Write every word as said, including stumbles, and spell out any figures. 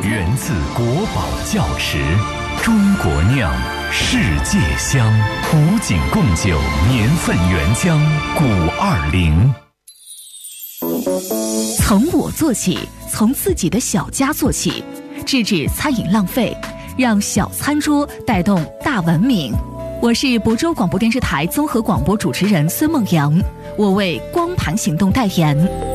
源自国宝窖池，中国酿，世界香。古井贡酒，年份原浆，古二零。 从我做起，从自己的小家做起，制止餐饮浪费，让小餐桌带动大文明。我是亳州广播电视台综合广播主持人孙梦阳，我为光盘行动代言。